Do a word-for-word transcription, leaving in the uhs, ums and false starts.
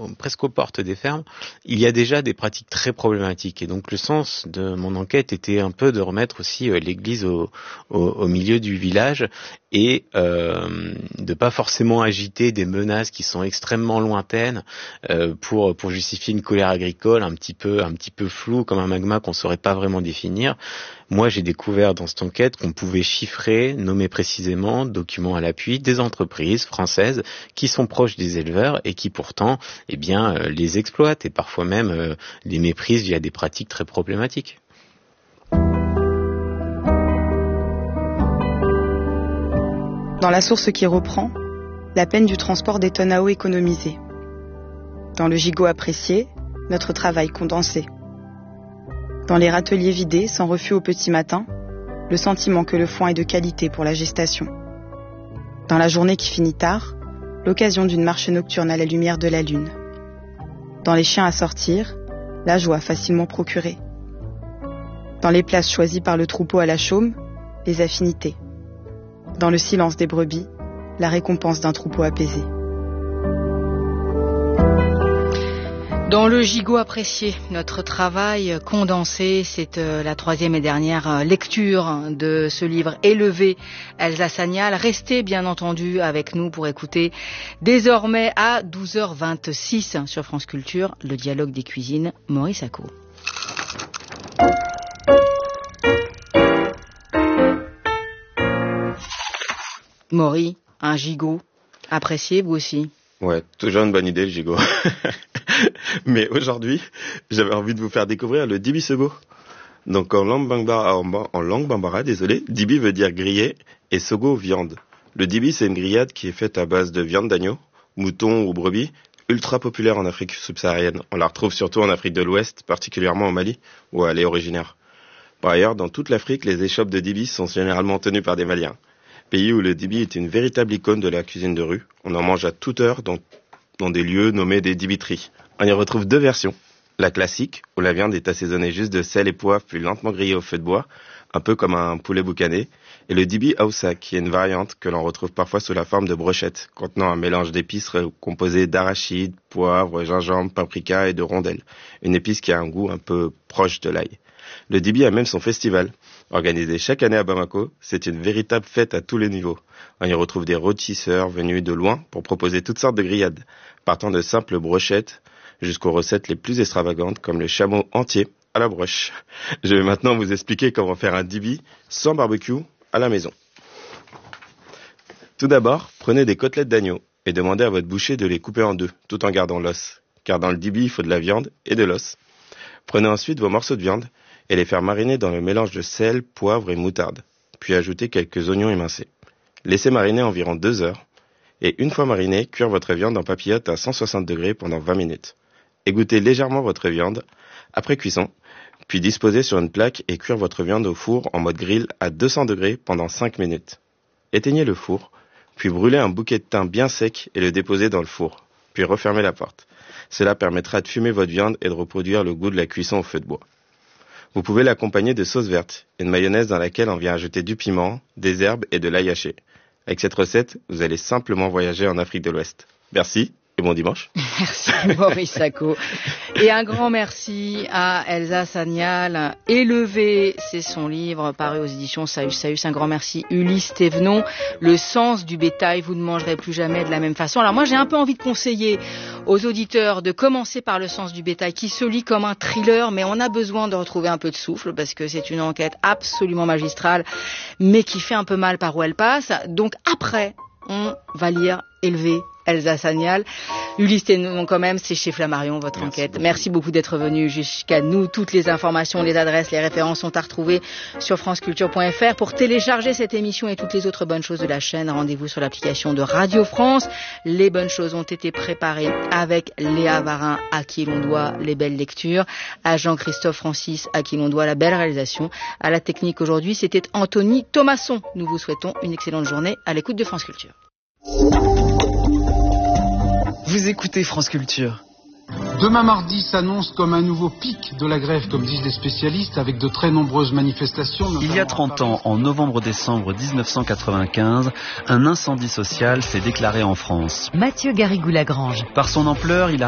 presque aux portes des fermes, il y a déjà des pratiques très problématiques. Et donc le sens de mon enquête était un peu de remettre aussi euh, l'église au, au, au milieu du village et euh, de pas forcément agiter des menaces qui sont extrêmement lointaines euh, pour pour justifier une colère agricole un petit peu un petit peu floue comme un magma qu'on saurait pas vraiment définir. Moi, j'ai découvert dans cette enquête qu'on pouvait chiffrer, nommer précisément, documents à l'appui, des entreprises françaises qui sont proches des éleveurs et qui pourtant, eh bien, euh, les exploitent et parfois même euh, les méprisent via des pratiques très problématiques. Dans la source qui reprend, la peine du transport des tonnes à eau économisées. Dans le gigot apprécié, notre travail condensé. Dans les râteliers vidés, sans refus au petit matin, le sentiment que le foin est de qualité pour la gestation. Dans la journée qui finit tard, l'occasion d'une marche nocturne à la lumière de la lune. Dans les chiens à sortir, la joie facilement procurée. Dans les places choisies par le troupeau à la chaume, les affinités. Dans le silence des brebis, la récompense d'un troupeau apaisé. Dans le gigot apprécié, notre travail condensé, c'est euh, la troisième et dernière euh, lecture de ce livre Élevé, Elsa Sagnal. Restez bien entendu avec nous pour écouter désormais à douze heures vingt-six sur France Culture, le dialogue des cuisines, Maurice Sacco. Maury, un gigot apprécié vous aussi? Ouais, toujours une bonne idée le gigot. Mais aujourd'hui, j'avais envie de vous faire découvrir le dibi sego. Donc en langue bambara, en langue bambara, désolé, dibi veut dire grillé et sego viande. Le dibi, c'est une grillade qui est faite à base de viande d'agneau, mouton ou brebis, ultra populaire en Afrique subsaharienne. On la retrouve surtout en Afrique de l'Ouest, particulièrement au Mali, où elle est originaire. Par ailleurs, dans toute l'Afrique, les échoppes de dibi sont généralement tenues par des Maliens. Pays où le dibi est une véritable icône de la cuisine de rue. On en mange à toute heure dans, dans des lieux nommés des dibiteries. On y retrouve deux versions. La classique, où la viande est assaisonnée juste de sel et poivre puis lentement grillée au feu de bois, un peu comme un poulet boucané. Et le dibi Hausa, qui est une variante que l'on retrouve parfois sous la forme de brochettes, contenant un mélange d'épices composé d'arachide, poivre, gingembre, paprika et de rondelles. Une épice qui a un goût un peu proche de l'ail. Le dibi a même son festival. Organisé chaque année à Bamako, c'est une véritable fête à tous les niveaux. On y retrouve des rôtisseurs venus de loin pour proposer toutes sortes de grillades, partant de simples brochettes jusqu'aux recettes les plus extravagantes comme le chameau entier à la broche. Je vais maintenant vous expliquer comment faire un dibi sans barbecue à la maison. Tout d'abord, prenez des côtelettes d'agneau et demandez à votre boucher de les couper en deux, tout en gardant l'os, car dans le dibi, il faut de la viande et de l'os. Prenez ensuite vos morceaux de viande et les faire mariner dans le mélange de sel, poivre et moutarde, puis ajoutez quelques oignons émincés. Laissez mariner environ deux heures, et une fois marinée, cuire votre viande en papillote à cent soixante degrés pendant vingt minutes. Égouttez légèrement votre viande après cuisson, puis disposez sur une plaque et cuire votre viande au four en mode grill à deux cents degrés pendant cinq minutes. Éteignez le four, puis brûlez un bouquet de thym bien sec et le déposez dans le four, puis refermez la porte. Cela permettra de fumer votre viande et de reproduire le goût de la cuisson au feu de bois. Vous pouvez l'accompagner de sauce verte, une mayonnaise dans laquelle on vient ajouter du piment, des herbes et de l'ail haché. Avec cette recette, vous allez simplement voyager en Afrique de l'Ouest. Merci et bon dimanche. Merci Maurice Sacco. Et un grand merci à Elsa Sagnal. Élevé, c'est son livre paru aux éditions Saüs Saüs. Un grand merci Ulysse Thévenon. Le sens du bétail, vous ne mangerez plus jamais de la même façon. Alors moi j'ai un peu envie de conseiller aux auditeurs de commencer par Le sens du bétail qui se lit comme un thriller, mais on a besoin de retrouver un peu de souffle parce que c'est une enquête absolument magistrale mais qui fait un peu mal par où elle passe. Donc après, on va lire Élevé, Elsa Sagnal. Ulysse Thévenon quand même, c'est chez Flammarion votre Merci enquête. Beaucoup. Merci beaucoup d'être venu jusqu'à nous. Toutes les informations, les adresses, les références sont à retrouver sur franceculture point f r. Pour télécharger cette émission et toutes les autres bonnes choses de la chaîne, rendez-vous sur l'application de Radio France. Les bonnes choses ont été préparées avec Léa Varin, à qui l'on doit les belles lectures, à Jean-Christophe Francis, à qui l'on doit la belle réalisation. À la technique aujourd'hui, c'était Anthony Thomasson. Nous vous souhaitons une excellente journée à l'écoute de France Culture. Vous écoutez France Culture. Demain mardi s'annonce comme un nouveau pic de la grève, comme disent les spécialistes, avec de très nombreuses manifestations. Il y a trente ans, en novembre-décembre dix-neuf cent quatre-vingt-quinze, un incendie social s'est déclaré en France. Mathieu Garrigou-Lagrange. Par son ampleur, il a